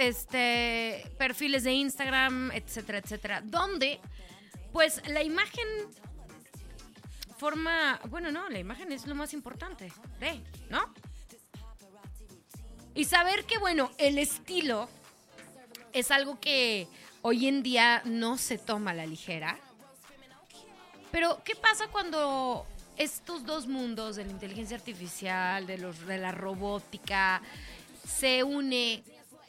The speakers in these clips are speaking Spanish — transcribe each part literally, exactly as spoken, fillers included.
este, perfiles de Instagram, etcétera, etcétera, donde pues la imagen forma, bueno, no, la imagen es lo más importante de, ¿no? Y saber que, bueno, el estilo es algo que hoy en día no se toma a la ligera. Pero, ¿qué pasa cuando estos dos mundos de la inteligencia artificial, de, los, de la robótica, se une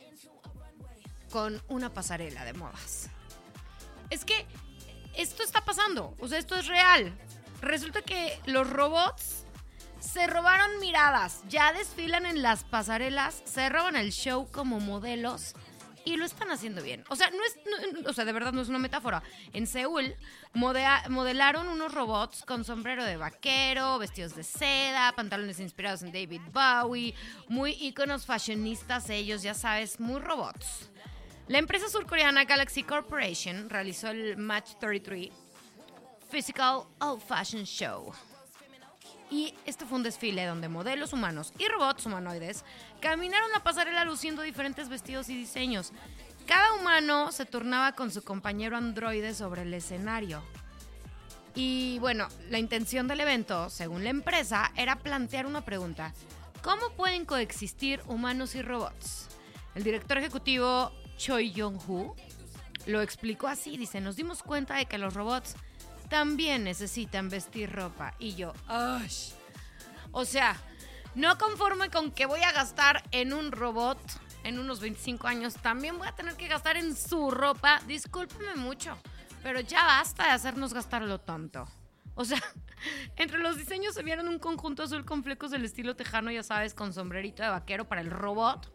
con una pasarela de modas? Es que esto está pasando, o sea, esto es real. Resulta que los robots se robaron miradas, ya desfilan en las pasarelas, se roban el show como modelos y lo están haciendo bien. O sea, no es, no, o sea, de verdad no es una metáfora. En Seúl modea, modelaron unos robots con sombrero de vaquero, vestidos de seda, pantalones inspirados en David Bowie, muy íconos fashionistas ellos, ya sabes, muy robots. La empresa surcoreana Galaxy Corporation realizó el Match treinta y tres Physical Old Fashion Show. Y este fue un desfile donde modelos humanos y robots humanoides caminaron la pasarela luciendo diferentes vestidos y diseños. Cada humano se turnaba con su compañero androide sobre el escenario. Y bueno, la intención del evento, según la empresa, era plantear una pregunta. ¿Cómo pueden coexistir humanos y robots? El director ejecutivo Choi Yong-hoo lo explicó así. Dice, nos dimos cuenta de que los robots también necesitan vestir ropa. Y yo, ¡ay! O sea, no conforme con que voy a gastar en un robot en unos veinticinco años, también voy a tener que gastar en su ropa. Discúlpeme mucho, pero ya basta de hacernos gastar lo tonto. O sea, entre los diseños se vieron un conjunto azul con flecos del estilo tejano, ya sabes, con sombrerito de vaquero para el robot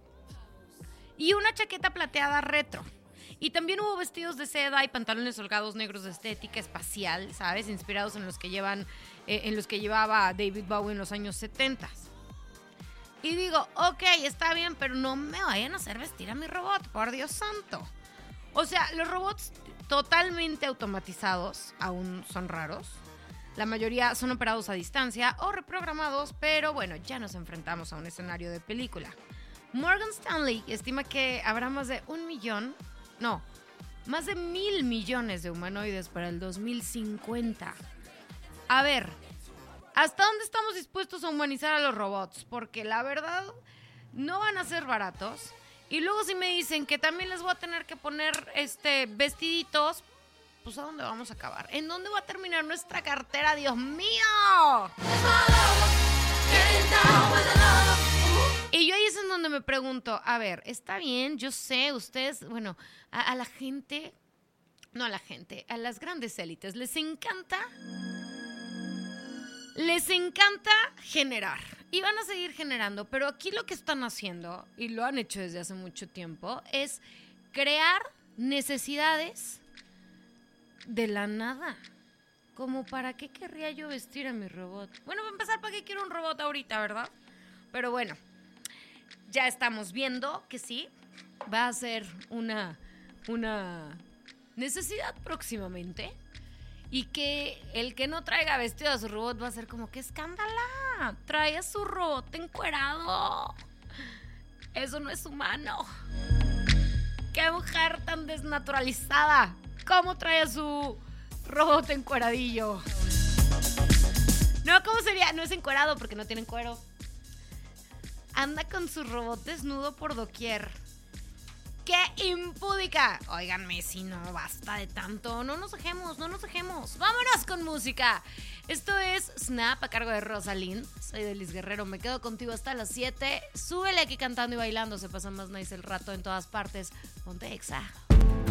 y una chaqueta plateada retro. Y también hubo vestidos de seda y pantalones holgados negros de estética espacial, ¿sabes? Inspirados en los que llevan, eh, en los que llevaba David Bowie en los años setenta. Y digo, ok, está bien, pero no me vayan a hacer vestir a mi robot, por Dios santo. O sea, los robots totalmente automatizados aún son raros. La mayoría son operados a distancia o reprogramados, pero bueno, ya nos enfrentamos a un escenario de película. Morgan Stanley estima que habrá más de un millón... No, más de mil millones de humanoides para el dos mil cincuenta. A ver, ¿hasta dónde estamos dispuestos a humanizar a los robots? Porque la verdad, no van a ser baratos. Y luego si me dicen que también les voy a tener que poner este vestiditos, pues ¿a dónde vamos a acabar? ¿En dónde va a terminar nuestra cartera? ¡Dios mío! Y yo ahí es en donde me pregunto, a ver, está bien, yo sé, ustedes, bueno, a, a la gente, no a la gente, a las grandes élites, les encanta, les encanta generar y van a seguir generando, pero aquí lo que están haciendo, y lo han hecho desde hace mucho tiempo, es crear necesidades de la nada. Como, ¿para qué querría yo vestir a mi robot? Bueno, para empezar, ¿para qué quiero un robot ahorita, verdad? Pero bueno, ya estamos viendo que sí, va a ser una, una necesidad próximamente. Y que el que no traiga vestido a su robot va a ser como, ¡qué escándala! Trae a su robot encuerado. Eso no es humano. ¡Qué mujer tan desnaturalizada! ¿Cómo trae a su robot encueradillo? No, ¿cómo sería? No es encuerado porque no tiene cuero. Anda con su robot desnudo por doquier. ¡Qué impúdica! Óiganme, si no basta de tanto. No nos dejemos, no nos dejemos. ¡Vámonos con música! Esto es Snap a cargo de Rosalind. Soy Delis Guerrero, me quedo contigo hasta las siete. Súbele aquí cantando y bailando. Se pasa más nice el rato en todas partes. Ponte Exa.